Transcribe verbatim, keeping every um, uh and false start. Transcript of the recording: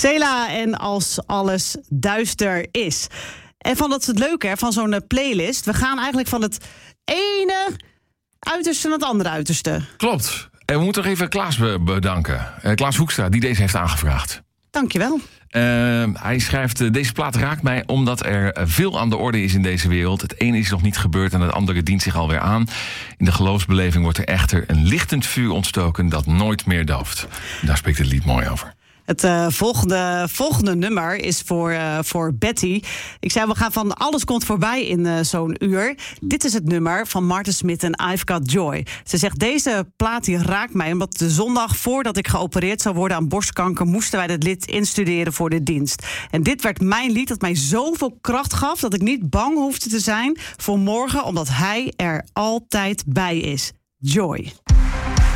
Cela en Als alles duister is. En van dat is het leuke hè, van zo'n playlist. We gaan eigenlijk van het ene uiterste naar het andere uiterste. Klopt. En we moeten nog even Klaas bedanken. Uh, Klaas Hoekstra, die deze heeft aangevraagd. Dankjewel. Uh, hij schrijft, uh, deze plaat raakt mij omdat er veel aan de orde is in deze wereld. Het ene is nog niet gebeurd en het andere dient zich alweer aan. In de geloofsbeleving wordt er echter een lichtend vuur ontstoken dat nooit meer dooft. Daar spreekt het lied mooi over. Het uh, volgende, volgende nummer is voor, uh, voor Betty. Ik zei, we gaan van alles komt voorbij in uh, zo'n uur. Dit is het nummer van Martin Smith en I've Got Joy. Ze zegt, deze plaat die raakt mij... omdat de zondag voordat ik geopereerd zou worden aan borstkanker... moesten wij dit lied instuderen voor de dienst. En dit werd mijn lied dat mij zoveel kracht gaf... dat ik niet bang hoefde te zijn voor morgen... omdat hij er altijd bij is. Joy.